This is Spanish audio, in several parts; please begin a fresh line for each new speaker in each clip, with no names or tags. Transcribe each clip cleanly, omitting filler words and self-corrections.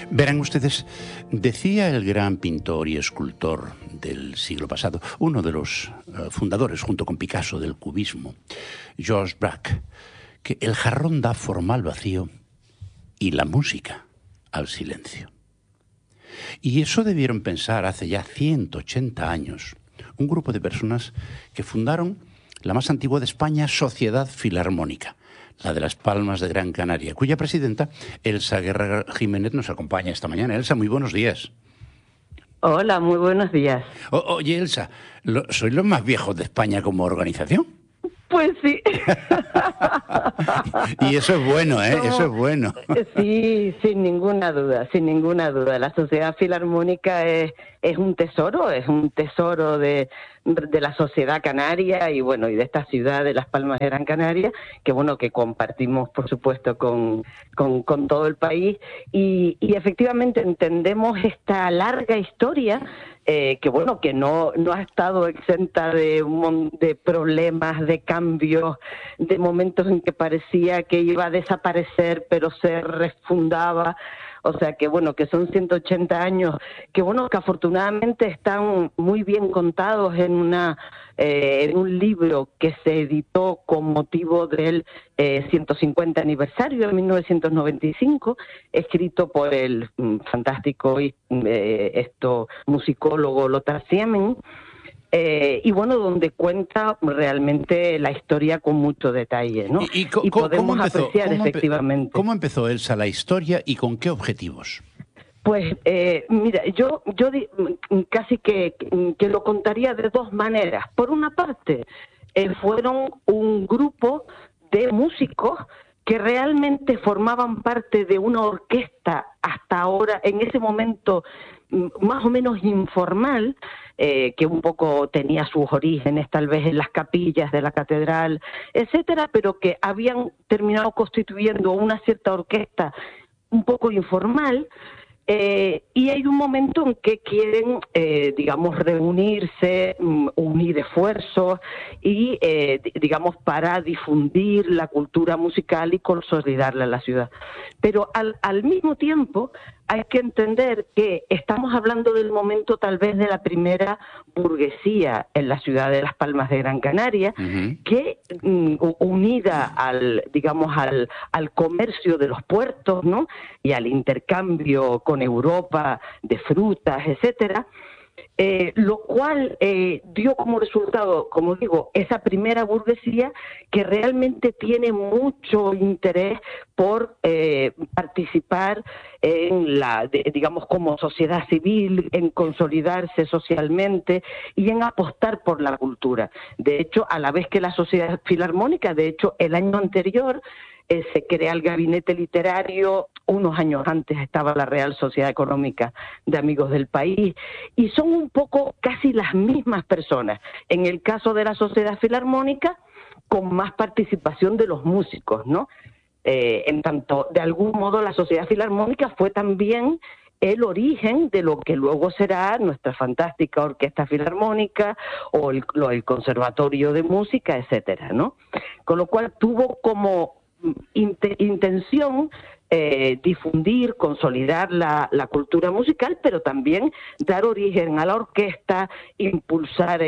Verán ustedes, decía el gran pintor y escultor del siglo pasado, uno de los fundadores, junto con Picasso, del cubismo, Georges Braque, que el jarrón da forma al vacío y la música al silencio. Y eso debieron pensar hace ya 180 años un grupo de personas que fundaron la más antigua de España, Sociedad Filarmónica, la de Las Palmas de Gran Canaria, cuya presidenta, Elsa Guerra Jiménez, nos acompaña esta mañana. Elsa, muy buenos días.
Hola, muy buenos días.
Oye, Elsa, ¿sois los más viejos de España como organización?
Pues sí.
Y eso es bueno, ¿eh? Eso es bueno.
Sí, sin ninguna duda, sin ninguna duda. La Sociedad Filarmónica es un tesoro de la sociedad canaria y bueno, y de esta ciudad de Las Palmas de Gran Canaria, que bueno, que compartimos por supuesto con todo el país y efectivamente entendemos esta larga historia que bueno, que no ha estado exenta de problemas, de cambios, de momentos en que parecía que iba a desaparecer, pero se refundaba. O sea que bueno, que son 180 años, que bueno, que afortunadamente están muy bien contados en un libro que se editó con motivo del 150 aniversario de 1995, escrito por el fantástico musicólogo Lothar Siemen. Y bueno, donde cuenta realmente la historia con mucho detalle, ¿no? Y podemos apreciar efectivamente.
¿Cómo empezó, Elsa, la historia y con qué objetivos?
Pues mira, yo casi que lo contaría de dos maneras. Por una parte, fueron un grupo de músicos que realmente formaban parte de una orquesta hasta ahora, en ese momento más o menos informal, que un poco tenía sus orígenes tal vez en las capillas de la catedral, etcétera, pero que habían terminado constituyendo una cierta orquesta un poco informal. Y hay un momento en que quieren, digamos, reunirse, unir esfuerzos y, digamos, para difundir la cultura musical y consolidarla en la ciudad. Pero al mismo tiempo hay que entender que estamos hablando del momento tal vez de la primera burguesía en la ciudad de Las Palmas de Gran Canaria, que unida al comercio de los puertos, ¿no? Y al intercambio con Europa de frutas, etcétera, lo cual dio como resultado, como digo, esa primera burguesía que realmente tiene mucho interés por participar en digamos, como sociedad civil, en consolidarse socialmente y en apostar por la cultura. De hecho, a la vez que la Sociedad Filarmónica, de hecho, el año anterior se crea el gabinete literario, unos años antes estaba la Real Sociedad Económica de Amigos del País, y son un poco casi las mismas personas. En el caso de la Sociedad Filarmónica, con más participación de los músicos, ¿no? En tanto, de algún modo, la Sociedad Filarmónica fue también el origen de lo que luego será nuestra fantástica Orquesta Filarmónica o el Conservatorio de Música, etcétera, ¿no? Con lo cual tuvo como intención difundir, consolidar la cultura musical, pero también dar origen a la orquesta, impulsar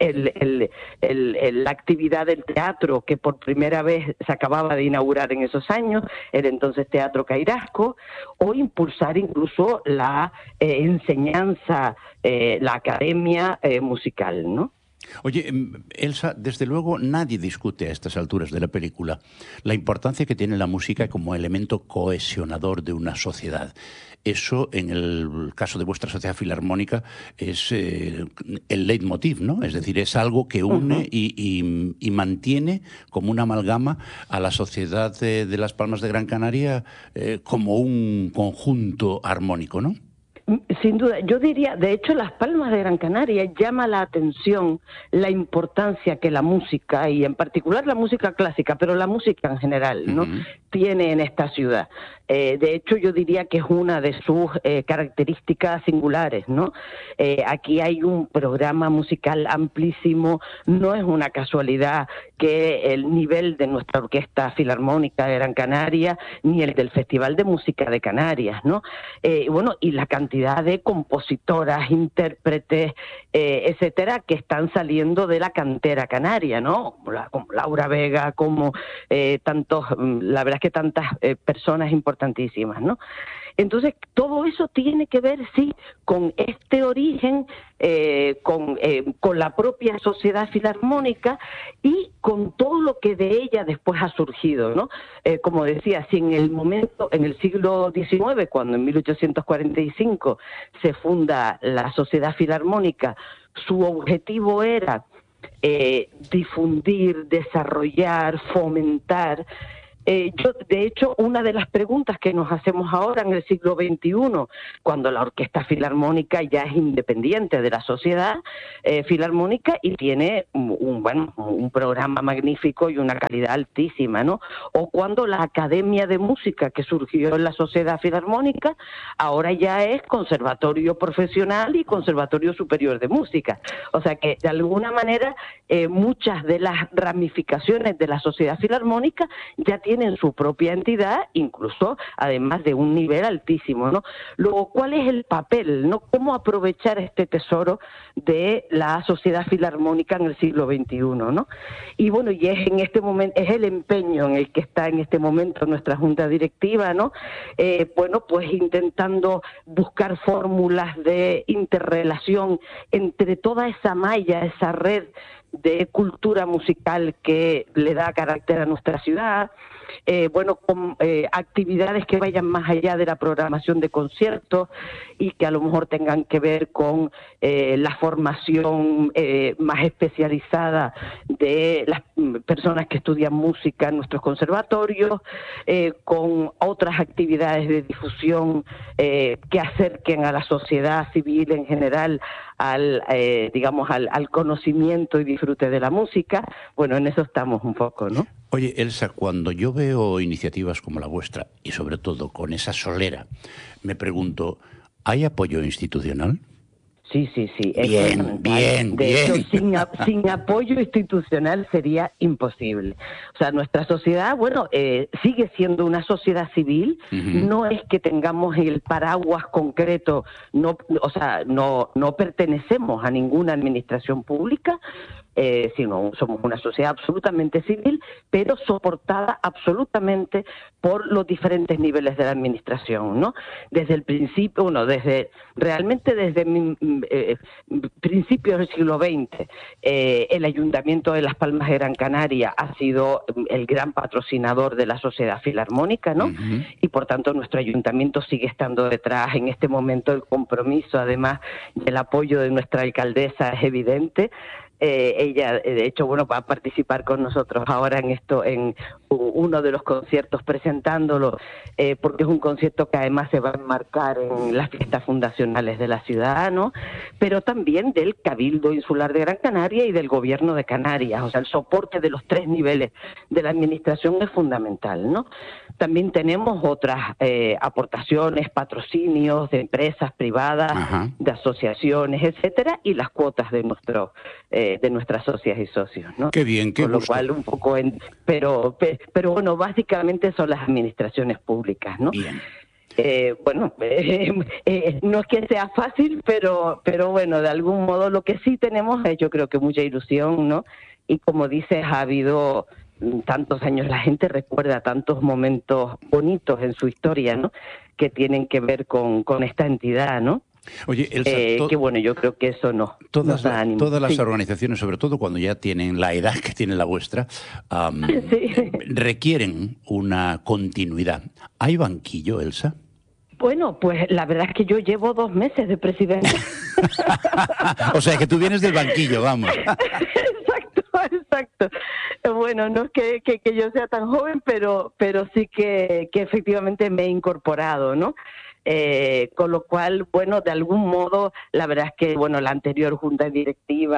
la actividad del teatro, que por primera vez se acababa de inaugurar en esos años, el entonces Teatro Cairasco, o impulsar incluso la enseñanza, la academia musical, ¿no?
Oye, Elsa, desde luego nadie discute a estas alturas de la película la importancia que tiene la música como elemento cohesionador de una sociedad. Eso, en el caso de vuestra Sociedad Filarmónica, es el leitmotiv, ¿no? Es decir, es algo que une y mantiene como una amalgama a la sociedad de Las Palmas de Gran Canaria como un conjunto armónico, ¿no?
Sin duda, yo diría, de hecho, Las Palmas de Gran Canaria llama la atención la importancia que la música, y en particular la música clásica, pero la música en general, ¿no? Tiene en esta ciudad. De hecho, yo diría que es una de sus características singulares, ¿no? Aquí hay un programa musical amplísimo, no es una casualidad que el nivel de nuestra Orquesta Filarmónica de Gran Canaria ni el del Festival de Música de Canarias, ¿no? Bueno, y la cantidad de compositoras, intérpretes, etcétera, que están saliendo de la cantera canaria, ¿no? Como Laura Vega, como la verdad es que tantas personas importantísimas, ¿no? Entonces, todo eso tiene que ver, sí, con este origen, con la propia sociedad filarmónica y con todo lo que de ella después ha surgido, ¿no? Como decía, si en el siglo XIX, cuando en 1845 se funda la Sociedad Filarmónica, su objetivo era difundir, desarrollar, fomentar. De hecho, una de las preguntas que nos hacemos ahora en el siglo XXI, cuando la Orquesta Filarmónica ya es independiente de la sociedad filarmónica y tiene un programa magnífico y una calidad altísima, ¿no? O cuando la Academia de Música que surgió en la Sociedad Filarmónica ahora ya es Conservatorio Profesional y Conservatorio Superior de Música. O sea que, de alguna manera, muchas de las ramificaciones de la Sociedad Filarmónica ya tienen su propia entidad, incluso además de un nivel altísimo, ¿no? Luego, ¿cuál es el papel, no? ¿Cómo aprovechar este tesoro de la Sociedad Filarmónica en el siglo XXI, ¿no? Y bueno, y es en este momento, es el empeño en el que está en este momento nuestra Junta Directiva, ¿no? Bueno, pues intentando buscar fórmulas de interrelación entre toda esa malla, esa red de cultura musical que le da carácter a nuestra ciudad, con actividades que vayan más allá de la programación de conciertos y que a lo mejor tengan que ver con la formación más especializada de las personas que estudian música en nuestros conservatorios, con otras actividades de difusión que acerquen a la sociedad civil en general al conocimiento y disfrute de la música. Bueno, en eso estamos un poco, ¿no?
Oye, Elsa, cuando yo veo iniciativas como la vuestra, y sobre todo con esa solera, me pregunto, ¿hay apoyo institucional?
Sí.
Bien.
De hecho, sin apoyo institucional sería imposible. O sea, nuestra sociedad, sigue siendo una sociedad civil. No es que tengamos el paraguas concreto, no pertenecemos a ninguna administración pública, sino somos una sociedad absolutamente civil, pero soportada absolutamente por los diferentes niveles de la administración, ¿no? Desde el principio, desde principios del siglo XX, el Ayuntamiento de Las Palmas de Gran Canaria ha sido el gran patrocinador de la Sociedad Filarmónica, ¿no? Y por tanto nuestro ayuntamiento sigue estando detrás. En este momento el compromiso, además del apoyo de nuestra alcaldesa, es evidente. Ella, de hecho, va a participar con nosotros ahora en uno de los conciertos presentándolo, porque es un concierto que además se va a enmarcar en las fiestas fundacionales de la ciudad, ¿no? Pero también del Cabildo Insular de Gran Canaria y del Gobierno de Canarias. O sea, el soporte de los tres niveles de la administración es fundamental, ¿no? También tenemos otras aportaciones, patrocinios de empresas privadas, de asociaciones, etcétera, y las cuotas de nuestras socias y socios, ¿no?
Qué bien, qué
Con lo
gusto.
cual pero básicamente son las administraciones públicas, ¿no?
Bien.
No es que sea fácil, pero de algún modo lo que sí tenemos es, yo creo que mucha ilusión, ¿no? Y como dices, ha habido tantos años, la gente recuerda tantos momentos bonitos en su historia, ¿no? Que tienen que ver con esta entidad, ¿no?
Oye, Elsa,
yo creo que eso nos da ánimo.
Todas las organizaciones, sobre todo cuando ya tienen la edad que tiene la vuestra, requieren una continuidad. ¿Hay banquillo, Elsa?
Bueno, pues la verdad es que yo llevo 2 meses de presidenta.
O sea, que tú vienes del banquillo, vamos.
Exacto. Bueno, no es que yo sea tan joven, pero sí que efectivamente me he incorporado, ¿no? Con lo cual, de algún modo, la verdad es que, la anterior junta directiva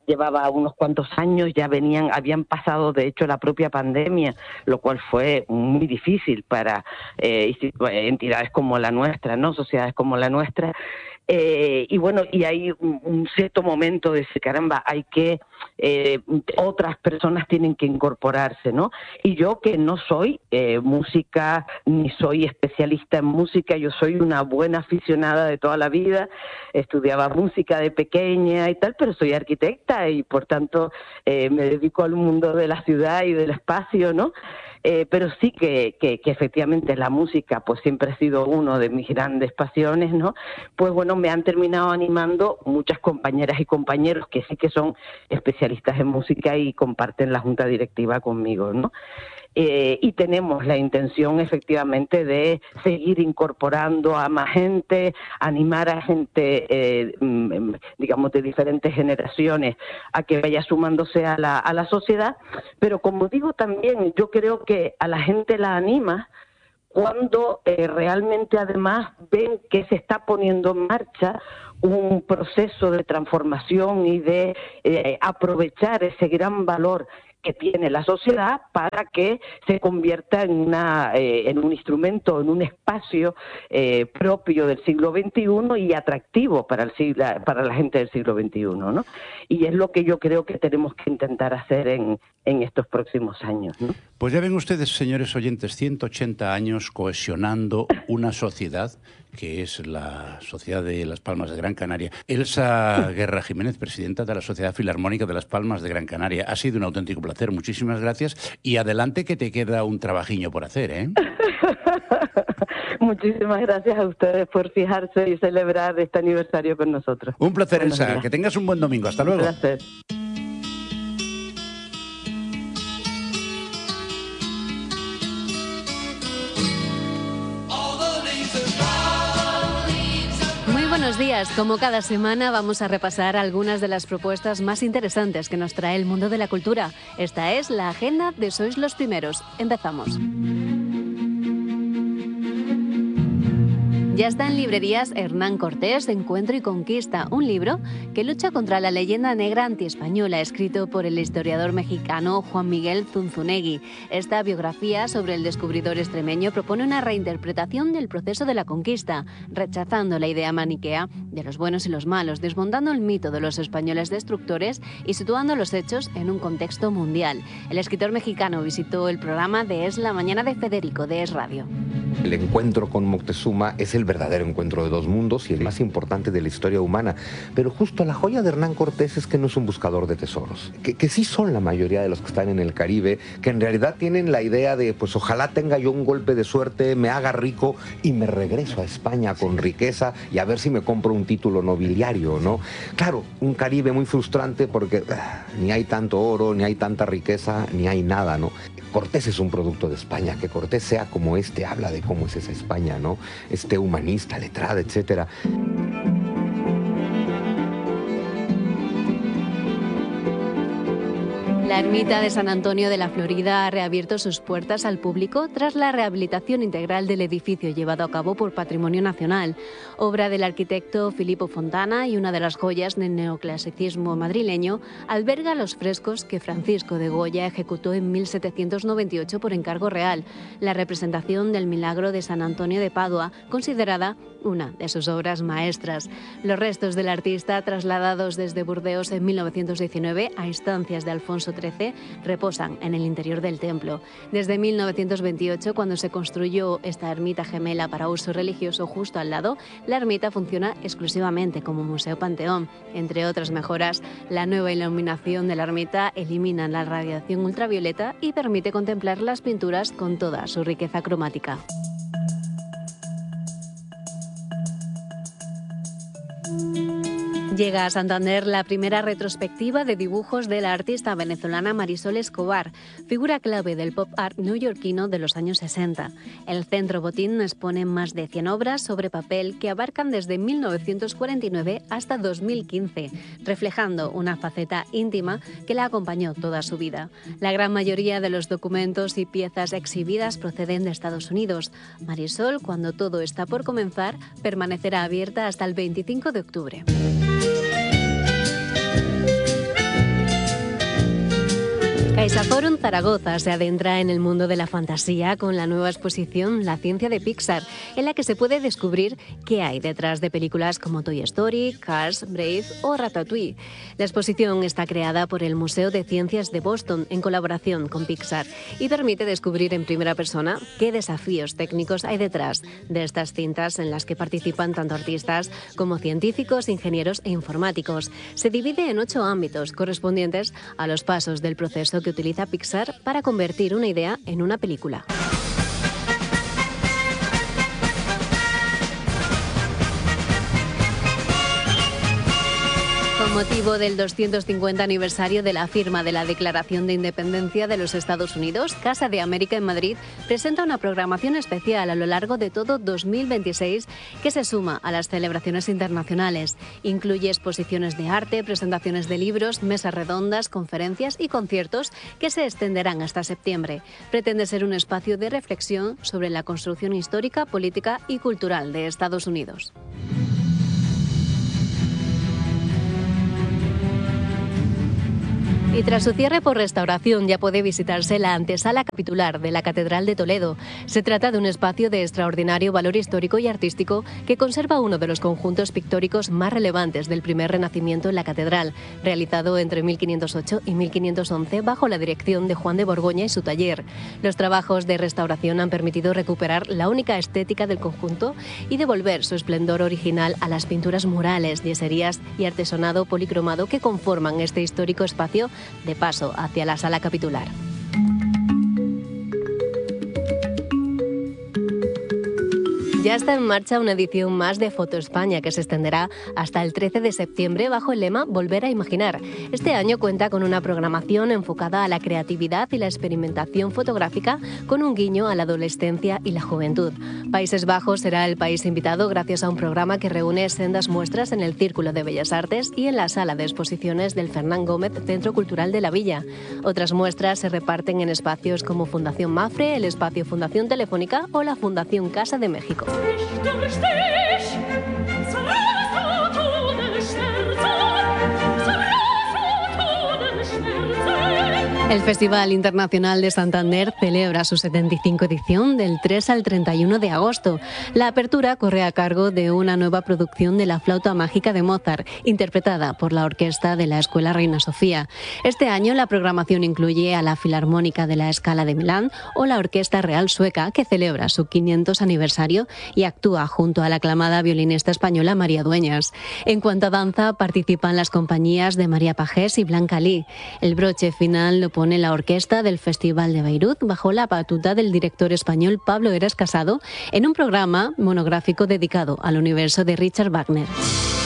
llevaba unos cuantos años, ya habían pasado de hecho la propia pandemia, lo cual fue muy difícil para entidades como la nuestra, ¿no? Sociedades como la nuestra. Y bueno, y hay un cierto momento de decir, caramba, hay que, otras personas tienen que incorporarse, ¿no? Y yo, que no soy música, ni soy especialista en música, yo soy una buena aficionada de toda la vida, estudiaba música de pequeña y tal, pero soy arquitecta y por tanto me dedico al mundo de la ciudad y del espacio, ¿no? Pero sí que efectivamente la música pues siempre ha sido uno de mis grandes pasiones, ¿no? Pues bueno, me han terminado animando muchas compañeras y compañeros que sí que son especialistas en música y comparten la junta directiva conmigo, ¿no? Y tenemos la intención efectivamente de seguir incorporando a más gente, animar a gente, digamos, de diferentes generaciones a que vaya sumándose a la sociedad, pero como digo también, yo creo que a la gente la anima cuando realmente además ven que se está poniendo en marcha un proceso de transformación y de aprovechar ese gran valor que tiene la sociedad para que se convierta en un instrumento, en un espacio propio del siglo XXI y atractivo para la gente del siglo XXI, ¿no? Y es lo que yo creo que tenemos que intentar hacer en estos próximos años, ¿no?
Pues ya ven ustedes, señores oyentes, 180 años cohesionando una sociedad que es la Sociedad de Las Palmas de Gran Canaria. Elsa Guerra Jiménez, presidenta de la Sociedad Filarmónica de Las Palmas de Gran Canaria. Ha sido un auténtico placer, muchísimas gracias. Y adelante, que te queda un trabajiño por hacer, ¿eh?
Muchísimas gracias a ustedes por fijarse y celebrar este aniversario con nosotros.
Un placer,
Buenos
Elsa.
días.
Que tengas un buen domingo. Hasta luego.
Un placer.
Buenos días. Como cada semana vamos a repasar algunas de las propuestas más interesantes que nos trae el mundo de la cultura. Esta es la agenda de Sois los Primeros. Empezamos. Ya está en librerías Hernán Cortés, Encuentro y Conquista, un libro que lucha contra la leyenda negra antiespañola, escrito por el historiador mexicano Juan Miguel Zunzunegui. Esta biografía sobre el descubridor extremeño propone una reinterpretación del proceso de la conquista, rechazando la idea maniquea de los buenos y los malos, desmontando el mito de los españoles destructores y situando los hechos en un contexto mundial. El escritor mexicano visitó el programa de Es la Mañana de Federico, de Es Radio.
El encuentro con Moctezuma es el verdadero encuentro de dos mundos y el más importante de la historia humana. Pero justo la joya de Hernán Cortés es que no es un buscador de tesoros, que sí son la mayoría de los que están en el Caribe, que en realidad tienen la idea de, pues ojalá tenga yo un golpe de suerte, me haga rico y me regreso a España con riqueza y a ver si me compro un título nobiliario, ¿no? Claro, un Caribe muy frustrante porque ni hay tanto oro, ni hay tanta riqueza, ni hay nada, ¿no? Cortés es un producto de España, que Cortés sea como este, habla de cómo es esa España, ¿no? Este humanista, letrada, etcétera.
La ermita de San Antonio de la Florida ha reabierto sus puertas al público tras la rehabilitación integral del edificio llevado a cabo por Patrimonio Nacional, obra del arquitecto Filippo Fontana y una de las joyas del neoclasicismo madrileño. Alberga los frescos que Francisco de Goya ejecutó en 1798 por encargo real, la representación del Milagro de San Antonio de Padua, considerada una de sus obras maestras. Los restos del artista, trasladados desde Burdeos en 1919 a instancias de Alfonso XIII, reposan en el interior del templo. Desde 1928, cuando se construyó esta ermita gemela para uso religioso justo al lado, la ermita funciona exclusivamente como museo panteón. Entre otras mejoras, la nueva iluminación de la ermita elimina la radiación ultravioleta y permite contemplar las pinturas con toda su riqueza cromática. Llega a Santander la primera retrospectiva de dibujos de la artista venezolana Marisol Escobar, figura clave del pop art neoyorquino de los años 60. El Centro Botín expone más de 100 obras sobre papel que abarcan desde 1949 hasta 2015, reflejando una faceta íntima que la acompañó toda su vida. La gran mayoría de los documentos y piezas exhibidas proceden de Estados Unidos. Marisol, cuando todo está por comenzar, permanecerá abierta hasta el 25 de octubre. CaixaForum Zaragoza se adentra en el mundo de la fantasía con la nueva exposición La ciencia de Pixar, en la que se puede descubrir qué hay detrás de películas como Toy Story, Cars, Brave o Ratatouille. La exposición está creada por el Museo de Ciencias de Boston en colaboración con Pixar y permite descubrir en primera persona qué desafíos técnicos hay detrás de estas cintas en las que participan tanto artistas como científicos, ingenieros e informáticos. Se divide en 8 ámbitos correspondientes a los pasos del proceso que utiliza Pixar para convertir una idea en una película. Con motivo del 250 aniversario de la firma de la Declaración de Independencia de los Estados Unidos, Casa de América en Madrid presenta una programación especial a lo largo de todo 2026 que se suma a las celebraciones internacionales. Incluye exposiciones de arte, presentaciones de libros, mesas redondas, conferencias y conciertos que se extenderán hasta septiembre. Pretende ser un espacio de reflexión sobre la construcción histórica, política y cultural de Estados Unidos. Y tras su cierre por restauración ya puede visitarse la antesala capitular de la Catedral de Toledo. Se trata de un espacio de extraordinario valor histórico y artístico que conserva uno de los conjuntos pictóricos más relevantes del primer Renacimiento en la catedral, realizado entre 1508 y 1511 bajo la dirección de Juan de Borgoña y su taller. Los trabajos de restauración han permitido recuperar la única estética del conjunto y devolver su esplendor original a las pinturas murales, yeserías y artesonado policromado que conforman este histórico espacio de paso hacia la sala capitular. Ya está en marcha una edición más de Foto España que se extenderá hasta el 13 de septiembre bajo el lema Volver a Imaginar. Este año cuenta con una programación enfocada a la creatividad y la experimentación fotográfica con un guiño a la adolescencia y la juventud. Países Bajos será el país invitado gracias a un programa que reúne sendas muestras en el Círculo de Bellas Artes y en la sala de exposiciones del Fernán Gómez Centro Cultural de la Villa. Otras muestras se reparten en espacios como Fundación Mafre, el espacio Fundación Telefónica o la Fundación Casa de México. El Festival Internacional de Santander celebra su 75 edición del 3 al 31 de agosto. La apertura corre a cargo de una nueva producción de La Flauta Mágica de Mozart, interpretada por la orquesta de la Escuela Reina Sofía. Este año la programación incluye a la Filarmónica de la Scala de Milán o la Orquesta Real Sueca, que celebra su 500 aniversario y actúa junto a la aclamada violinista española María Dueñas. En cuanto a danza, participan las compañías de María Pajés y Blanca Lee. El broche final lo pone la orquesta del Festival de Beirut bajo la batuta del director español Pablo Eras Casado en un programa monográfico dedicado al universo de Richard Wagner.